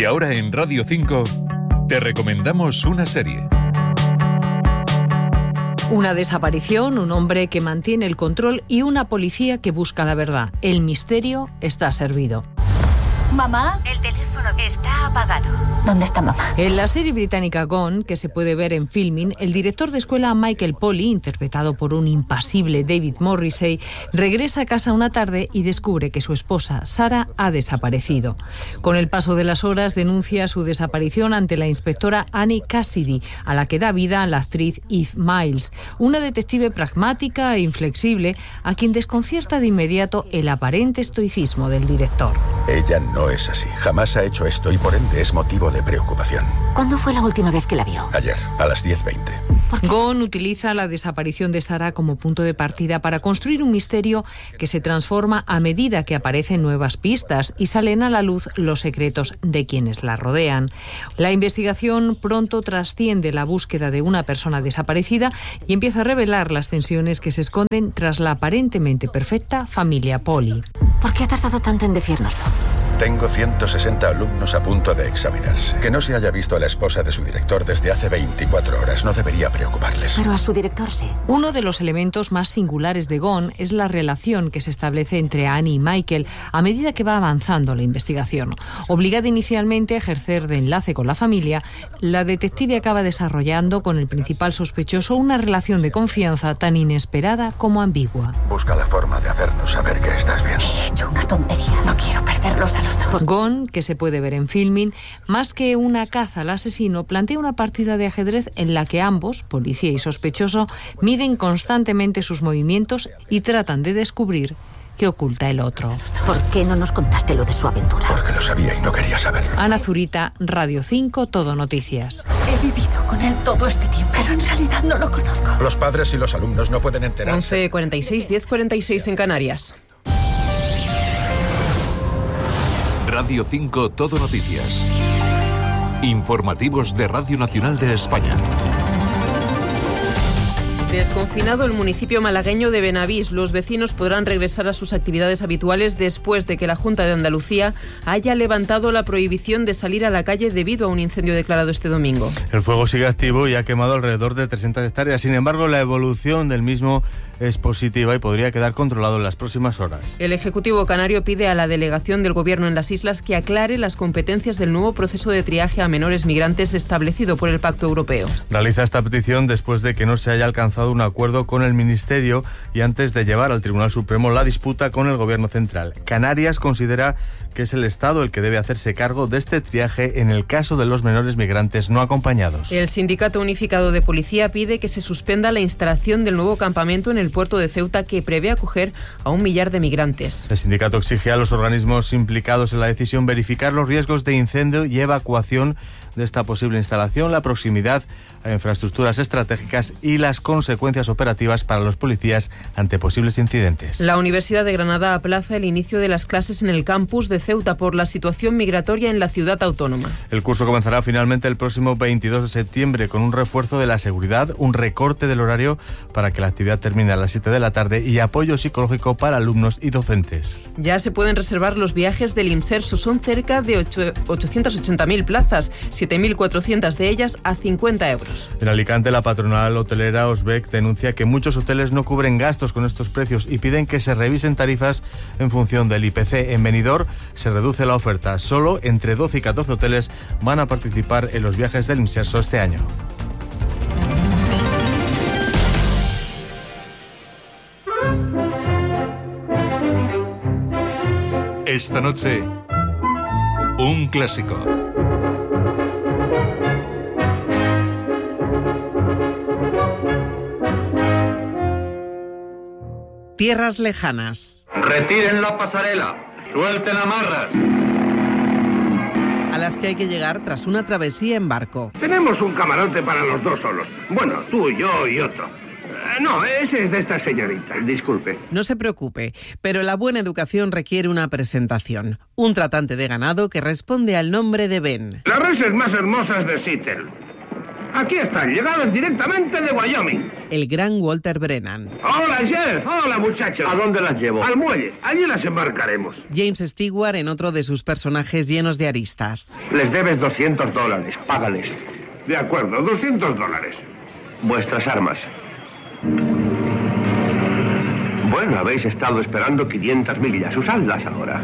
ahora en Radio 5 te recomendamos una serie. Una desaparición, un hombre que mantiene el control y una policía que busca la verdad. El misterio está servido. ¿Mamá? El teléfono está apagado. ¿Dónde está mamá? En la serie británica Gone, que se puede ver en Filmin, el director de escuela Michael Polly, interpretado por un impasible David Morrissey, regresa a casa una tarde y descubre que su esposa, Sarah, ha desaparecido. Con el paso de las horas denuncia su desaparición ante la inspectora Annie Cassidy, a la que da vida la actriz Eve Miles, una detective pragmática e inflexible a quien desconcierta de inmediato el aparente estoicismo del director. Ella no es así. Jamás ha hecho esto y por ende es motivo de preocupación. ¿Cuándo fue la última vez que la vio? Ayer, a las 10:20. Gone utiliza la desaparición de Sarah como punto de partida para construir un misterio que se transforma a medida que aparecen nuevas pistas y salen a la luz los secretos de quienes la rodean. La investigación pronto trasciende la búsqueda de una persona desaparecida y empieza a revelar las tensiones que se esconden tras la aparentemente perfecta familia Polly. ¿Por qué ha tardado tanto en decírnoslo? Tengo 160 alumnos a punto de examinarse. Que no se haya visto a la esposa de su director desde hace 24 horas no debería preocuparles. Pero a su director sí. Uno de los elementos más singulares de Gone es la relación que se establece entre Annie y Michael a medida que va avanzando la investigación. Obligada inicialmente a ejercer de enlace con la familia, la detective acaba desarrollando con el principal sospechoso una relación de confianza tan inesperada como ambigua. Busca la forma de hacernos saber que estás bien. He hecho una tontería. No quiero perderlos a los dos. Gone, que se puede ver en Filmin, más que una caza al asesino, plantea una partida de ajedrez en la que ambos, policía y sospechoso, miden constantemente sus movimientos y tratan de descubrir qué oculta el otro. ¿Por qué no nos contaste lo de su aventura? Porque lo sabía y no quería saberlo. Ana Zurita, Radio 5, Todo Noticias. He vivido con él todo este tiempo, pero en realidad no lo conozco. Los padres y los alumnos no pueden enterarse. 11:46, 10:46 en Canarias. Radio 5 Todo Noticias. Informativos de Radio Nacional de España. Desconfinado el municipio malagueño de Benavís, los vecinos podrán regresar a sus actividades habituales después de que la Junta de Andalucía haya levantado la prohibición de salir a la calle debido a un incendio declarado este domingo. El fuego sigue activo y ha quemado alrededor de 300 hectáreas. Sin embargo, la evolución del mismo es positiva y podría quedar controlado en las próximas horas. El Ejecutivo canario pide a la delegación del Gobierno en las islas que aclare las competencias del nuevo proceso de triaje a menores migrantes establecido por el Pacto Europeo. Realiza esta petición después de que no se haya alcanzado un acuerdo con el Ministerio y antes de llevar al Tribunal Supremo la disputa con el Gobierno central. Canarias considera que es el Estado el que debe hacerse cargo de este triaje en el caso de los menores migrantes no acompañados. El Sindicato Unificado de Policía pide que se suspenda la instalación del nuevo campamento en el puerto de Ceuta que prevé acoger a 1 millar de migrantes. El sindicato exige a los organismos implicados en la decisión verificar los riesgos de incendio y evacuación de esta posible instalación, la proximidad a infraestructuras estratégicas y las consecuencias operativas para los policías ante posibles incidentes. La Universidad de Granada aplaza el inicio de las clases en el campus de Ceuta por la situación migratoria en la ciudad autónoma. El curso comenzará finalmente el próximo 22 de septiembre con un refuerzo de la seguridad, un recorte del horario para que la actividad termine a las 7 de la tarde y apoyo psicológico para alumnos y docentes. Ya se pueden reservar los viajes del Imserso, son cerca de 880.000 plazas, 7.400 de ellas a 50 euros. En Alicante, la patronal hotelera Osbec denuncia que muchos hoteles no cubren gastos con estos precios y piden que se revisen tarifas en función del IPC. En Benidorm se reduce la oferta. Solo entre 12 y 14 hoteles van a participar en los viajes del Imserso este año. Esta noche, un clásico. Tierras lejanas. Retiren la pasarela, suelten amarras. A las que hay que llegar tras una travesía en barco. Tenemos un camarote para los dos solos. Bueno, tú, yo y otro. No, ese es de esta señorita, disculpe. No se preocupe, pero la buena educación requiere una presentación. Un tratante de ganado que responde al nombre de Ben. Las reses más hermosas de Seattle. Aquí están, llegados directamente de Wyoming. El gran Walter Brennan. Hola, Jeff. Hola, muchachos. ¿A dónde las llevo? Al muelle. Allí las embarcaremos. James Stewart en otro de sus personajes llenos de aristas. Les debes $200. Págales. De acuerdo, $200. Vuestras armas. Bueno, habéis estado esperando 500 millas. Usadlas ahora.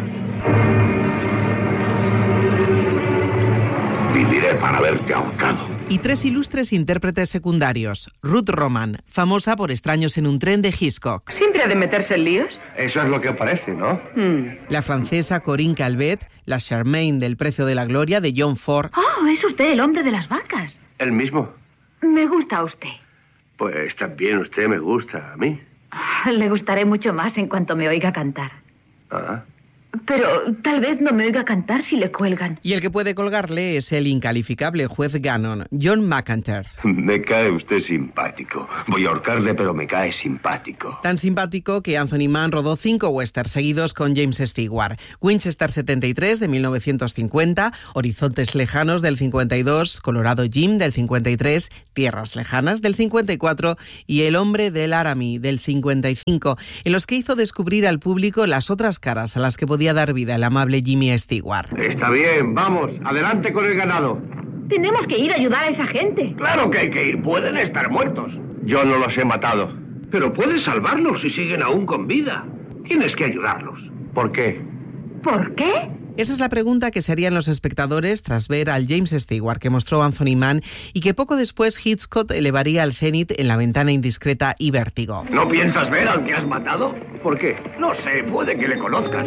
Viviré para verte ahorcado. Y 3 ilustres intérpretes secundarios. Ruth Roman, famosa por Extraños en un tren de Hitchcock. ¿Siempre ha de meterse en líos? Eso es lo que parece, ¿no? La francesa Corinne Calvet, la Charmaine del Precio de la Gloria de John Ford. Oh, es usted el hombre de las vacas. ¿El mismo? Me gusta usted. Pues también usted me gusta a mí. Le gustaré mucho más en cuanto me oiga cantar. Ah. Pero tal vez no me oiga cantar si le cuelgan. Y el que puede colgarle es el incalificable juez Gannon, John McEntire. Me cae usted simpático. Voy a ahorcarle, pero me cae simpático. Tan simpático que Anthony Mann rodó 5 westerns seguidos con James Stewart. Winchester 73 de 1950, Horizontes Lejanos del 52, Colorado Jim del 53, Tierras Lejanas del 54 y El Hombre del Laramie del 55, en los que hizo descubrir al público las otras caras a las que podía dar vida el amable Jimmy Stewart. Está bien, vamos, adelante con el ganado. Tenemos que ir a ayudar a esa gente. Claro que hay que ir, pueden estar muertos. Yo no los he matado. Pero puedes salvarlos si siguen aún con vida. Tienes que ayudarlos. ¿Por qué? ¿Por qué? Esa es la pregunta que se harían los espectadores tras ver al James Stewart que mostró Anthony Mann y que poco después Hitchcock elevaría al cenit en La ventana indiscreta y Vértigo. ¿No piensas ver al que has matado? ¿Por qué? No sé, puede que le conozcas.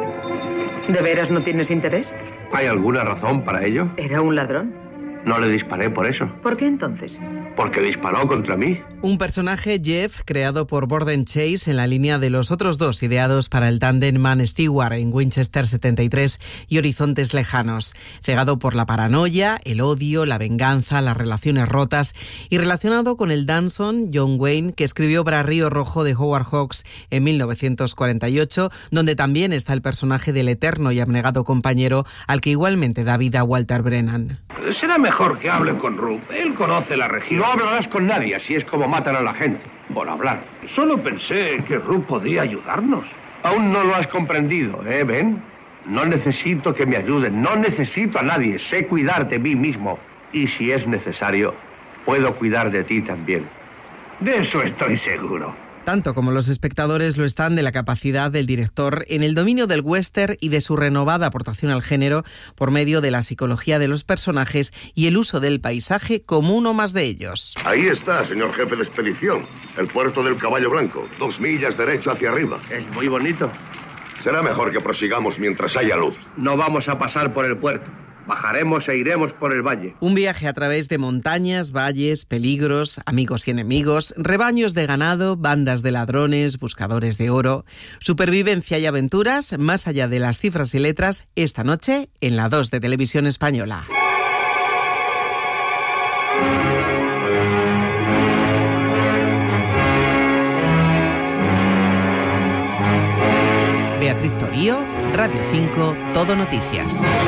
¿De veras no tienes interés? ¿Hay alguna razón para ello? ¿Era un ladrón? No le disparé por eso. ¿Por qué entonces? Porque disparó contra mí. Un personaje, Jeff, creado por Borden Chase en la línea de los otros 2 ideados para el tándem Mann-Stewart en Winchester 73 y Horizontes Lejanos. Cegado por la paranoia, el odio, la venganza, las relaciones rotas y relacionado con el Danson, John Wayne, que escribió para Río Rojo de Howard Hawks en 1948, donde también está el personaje del eterno y abnegado compañero al que igualmente da vida Walter Brennan. Será mejor que hable con Ruth. Él conoce la región. No hablarás con nadie, así es como matan a la gente. Por hablar. Solo pensé que Ruth podía ayudarnos. Aún no lo has comprendido, ¿eh, Ben? No necesito que me ayuden. No necesito a nadie. Sé cuidar de mí mismo. Y si es necesario, puedo cuidar de ti también. De eso estoy seguro. Tanto como los espectadores lo están de la capacidad del director en el dominio del western y de su renovada aportación al género por medio de la psicología de los personajes y el uso del paisaje como uno más de ellos. Ahí está, señor jefe de expedición. El puerto del Caballo Blanco. 2 millas derecho hacia arriba. Es muy bonito. Será mejor que prosigamos mientras haya luz. No vamos a pasar por el puerto. Bajaremos e iremos por el valle. Un viaje a través de montañas, valles, peligros, amigos y enemigos, rebaños de ganado, bandas de ladrones, buscadores de oro, supervivencia y aventuras más allá de las cifras y letras esta noche en la 2 de Televisión Española. Beatriz Torío, Radio 5, Todo Noticias.